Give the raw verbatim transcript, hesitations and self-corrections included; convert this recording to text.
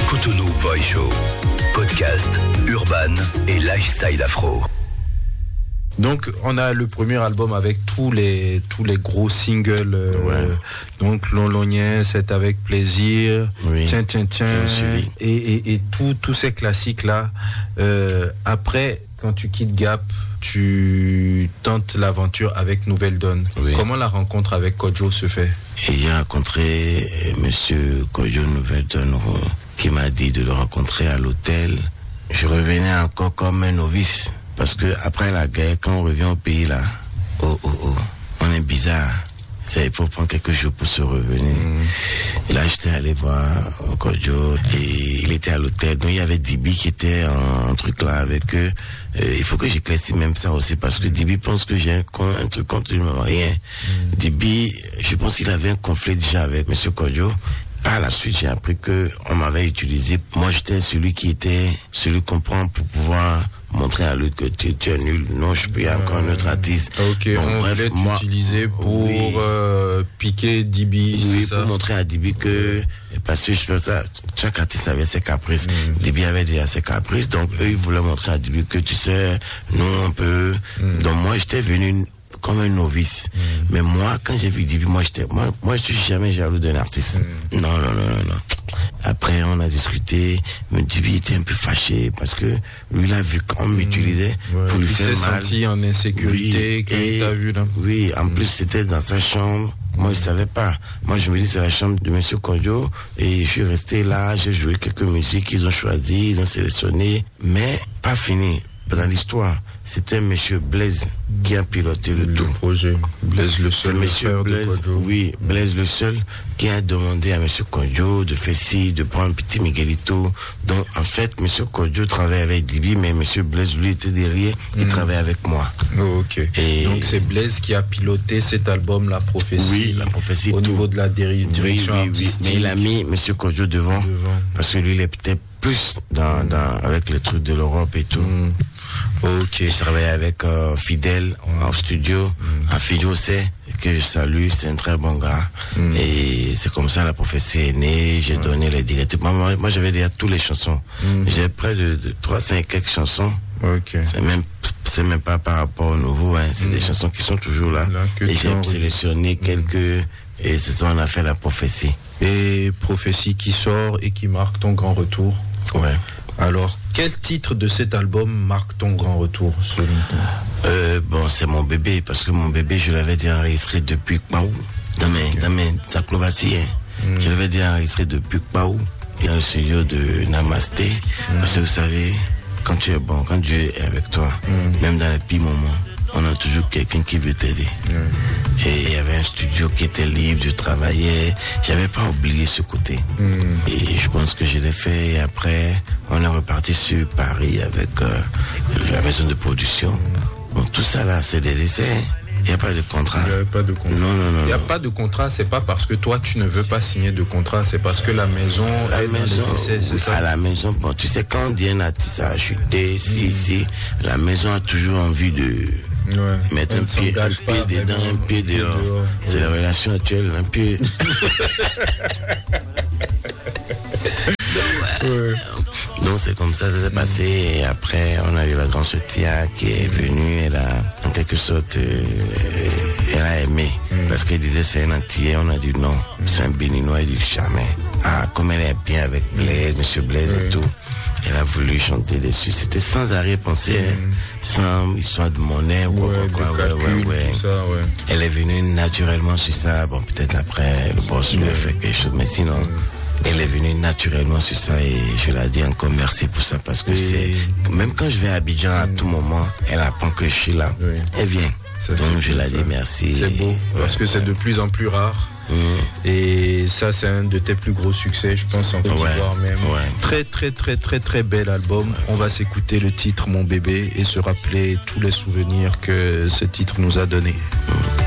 Cotonou Boy Show. Podcast, urban et lifestyle afro. Donc on a le premier album avec tous les tous les gros singles. Euh, ouais. Donc Londonien, c'est avec plaisir. Oui. Tiens tiens tiens. Et, et et tous tous ces classiques là. Euh, après, quand tu quittes Gap, tu tentes l'aventure avec Nouvelle Donne. Oui. Comment la rencontre avec Kodjo se fait? Et j'ai rencontré Monsieur Kodjo Nouvelle Donne qui m'a dit de le rencontrer à l'hôtel. Je revenais encore comme un novice. Parce que après la guerre, quand on revient au pays là, oh oh oh, on est bizarre. Il faut prendre quelques jours pour se revenir. Mmh. Et là, j'étais allé voir Kodjo et il était à l'hôtel. Donc il y avait Dibi qui était en, en truc là avec eux. Euh, il faut que j'éclaircisse même ça aussi parce que Dibi pense que j'ai un, un truc contre lui, rien. Mmh. Dibi, je pense qu'il avait un conflit déjà avec Monsieur Kodjo. Par la suite, j'ai appris que on m'avait utilisé. Moi, j'étais celui qui était celui qu'on prend pour pouvoir montrer à lui que tu, tu es nul. Non, je suis euh, encore un autre artiste. Ok, bon, on bref, voulait t'utiliser pour oui, euh, piquer Dibi. Oui, ça? Pour montrer à Dibi que, parce que je fais ça, chaque artiste avait ses caprices. Mm. Dibi avait déjà ses caprices, donc eux, ils voulaient montrer à Dibi que tu sais, nous, on peut. Mm. Donc moi, j'étais venu comme un novice. Mm. Mais moi, quand j'ai vu Dibi, moi, j'étais, moi, moi, je suis jamais jaloux d'un artiste. Mm. Non, non, non, non, non. Après, on a discuté, mais Dibi était un peu fâché parce que lui, il a vu qu'on m'utilisait mmh, ouais, pour lui faire mal. Il s'est senti en insécurité, oui, qu'il t'a vu là. Oui, en mmh. plus, c'était dans sa chambre. Moi, je savais pas. Moi, je me dis, c'est la chambre de Monsieur Kodjo. Et je suis resté là, j'ai joué quelques musiques qu'ils ont choisies, ils ont sélectionné. Mais, pas fini. Dans l'histoire, c'était Monsieur Blaise qui a piloté le, le tout. projet. Blaise le seul. C'est Monsieur Blaise, oui, Blaise le seul qui a demandé à Monsieur Kodjo de faire ci, de prendre petit Miguelito. Donc, en fait, Monsieur Kodjo travaillait avec Dibi, mais Monsieur Blaise, lui, était derrière, il mmh. travaillait avec moi. Oh, ok. Et donc, c'est Blaise qui a piloté cet album, La Prophétie. Oui, La Prophétie. Au tout. niveau de la direction oui, oui, artistique. Oui. Mais il a mis Monsieur Kodjo devant, devant, parce que lui, il est peut-être plus dans, mmh. dans, avec les trucs de l'Europe et tout. Mmh. Ok. Je travaillais avec euh, Fidèle en studio, mmh. à Fidjosé, que je salue, c'est un très bon gars. Mmh. Et c'est comme ça la prophétie est née, j'ai mmh. donné les directives. Moi, moi j'avais déjà toutes les chansons. Mmh. J'ai près de, de trois, cinq quelques chansons. Okay. C'est même c'est même pas par rapport au nouveau, hein. C'est mmh. des chansons qui sont toujours là. là et j'ai sélectionné mmh. quelques, et c'est ça on a fait la prophétie. Et prophétie qui sort et qui marque ton grand retour. Ouais. Alors, quel titre de cet album marque ton grand retour selon toi? euh, Bon, c'est mon bébé, parce que mon bébé, je l'avais déjà enregistré depuis Kpaou, dans mes, okay. dans mes acrobaties. Hein. Mm. Je l'avais déjà enregistré depuis Kpaou, dans le studio de Namasté. Mm. Parce que vous savez, quand tu es bon, quand Dieu est avec toi, mm. même dans les pires moments, on a toujours quelqu'un qui veut t'aider. Mmh. Et il y avait un studio qui était libre, je travaillais, j'avais pas oublié ce côté. Mmh. Et je pense que je l'ai fait. Et après, on est reparti sur Paris avec euh, la maison de production. Mmh. Donc tout ça là, c'est des essais. Il n'y a pas de contrat. Il n'y a pas de contrat. Non, non, non. Il n'y a pas de contrat, c'est pas parce que toi tu ne veux pas signer de contrat, c'est parce que la maison, la est maison, dans les essais, c'est ça? À la maison, bon, tu sais, quand on dit un artiste a chuté, si, mmh. si, la maison a toujours envie de ouais. mettre un pied, un pied dedans, un pied dehors. dehors. C'est ouais. la relation actuelle, un pied. Ouais. Donc c'est comme ça, ça s'est passé. Et après, on a eu la grande Sotia qui est venue. Elle a, en quelque sorte, euh, elle a aimé. Mm. Parce qu'elle disait c'est un Antillais. On a dit non, mm. c'est un Béninois. Elle dit jamais. Ah, comme elle est bien avec Blaise, Monsieur Blaise mm. et tout. Elle a voulu chanter dessus. C'était sans arrière-pensée, mm. hein, sans histoire de monnaie ou quoi, ouais, quoi, quoi. Calcul, ouais, ouais, ouais. Ça, ouais. Elle est venue naturellement sur ça. Bon, peut-être après, le boss lui a fait quelque chose, mais sinon. Mm. Elle est venue naturellement sur ça et je la dis encore merci pour ça parce que oui. c'est même quand je vais à Abidjan à tout moment, elle apprend que je suis là. Oui. Elle vient. Ça, donc je la dis merci. C'est beau ouais, parce que ouais. c'est de plus en plus rare. Mmh. Et ça c'est un de tes plus gros succès, je pense en Côte d'Ivoire ouais. même. Ouais. Très très très très très bel album. Ouais. On va s'écouter le titre Mon bébé et se rappeler tous les souvenirs que ce titre nous a donné. Mmh.